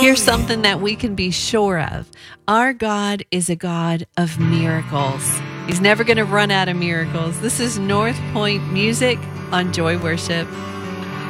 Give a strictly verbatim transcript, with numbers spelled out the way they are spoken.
Here's something that we can be sure of. Our God is a God of miracles. He's never going to run out of miracles. This is North Point Music on Joy Worship.